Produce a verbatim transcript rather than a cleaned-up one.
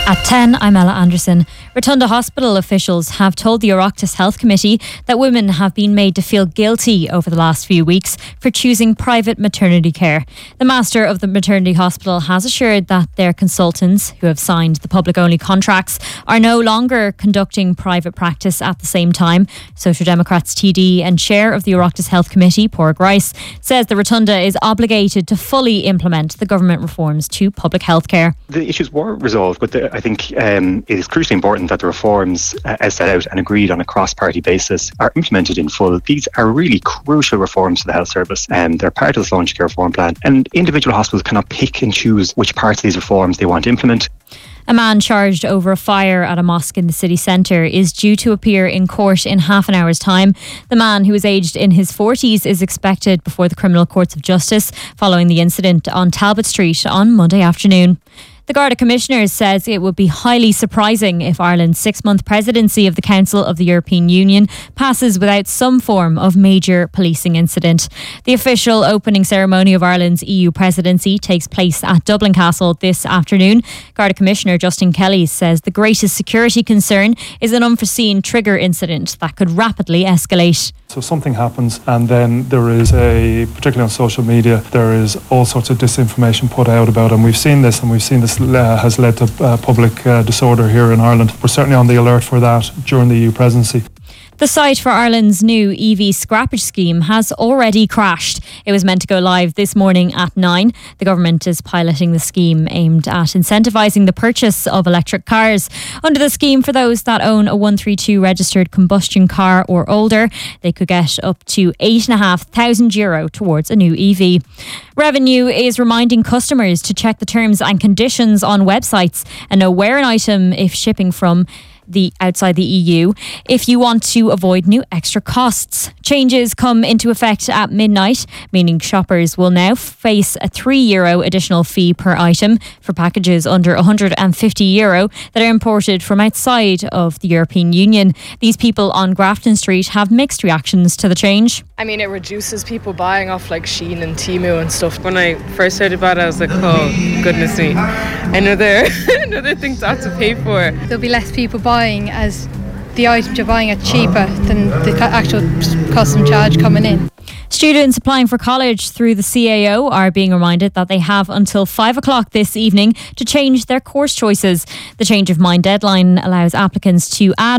At ten, I'm Ella Anderson. Rotunda Hospital officials have told the Oireachtas Health Committee that women have been made to feel guilty over the last few weeks for choosing private maternity care. The master of the maternity hospital has assured that their consultants, who have signed the public-only contracts, are no longer conducting private practice at the same time. Social Democrats T D and chair of the Oireachtas Health Committee, Pádraig Rice, says the Rotunda is obligated to fully implement the government reforms to public health care. The issues were resolved, but the, I think um, it is crucially important that the reforms, uh, as set out and agreed on a cross-party basis, are implemented in full. These are really crucial reforms to the health service, and um, they're part of the Launch Care Reform Plan. And individual hospitals cannot pick and choose which parts of these reforms they want to implement. A man charged over a fire at a mosque in the city centre is due to appear in court in half an hour's time. The man, who is aged in his forties, is expected before the Criminal Courts of Justice following the incident on Talbot Street on Monday afternoon. The Garda Commissioners says it would be highly surprising if Ireland's six-month presidency of the Council of the European Union passes without some form of major policing incident. The official opening ceremony of Ireland's E U presidency takes place at Dublin Castle this afternoon. Garda Commissioner Justin Kelly says the greatest security concern is an unforeseen trigger incident that could rapidly escalate. So something happens and then there is a, particularly on social media, there is all sorts of disinformation put out about it. And we've seen this and we've seen this uh, has led to uh, public uh, disorder here in Ireland. We're certainly on the alert for that during the E U presidency. The site for Ireland's new E V scrappage scheme has already crashed. It was meant to go live this morning at nine. The government is piloting the scheme aimed at incentivising the purchase of electric cars. Under the scheme, for those that own a one thirty-two registered combustion car or older, they could get up to eight thousand five hundred euro towards a new E V. Revenue is reminding customers to check the terms and conditions on websites and know where an item is shipping from the outside the E U if you want to avoid new extra costs. Changes come into effect at midnight, meaning shoppers will now face a three euro additional fee per item for packages under one hundred fifty euro that are imported from outside of the European Union. These people on Grafton Street have mixed reactions to the change. I mean, it reduces people buying off like Shein and Temu and stuff. When I first heard about it, I was like, oh, goodness me. Another, another thing to have to pay for. There'll be less people buying as the items you're buying are cheaper than the actual custom charge coming in. Students applying for college through the C A O are being reminded that they have until five o'clock this evening to change their course choices. The change of mind deadline allows applicants to add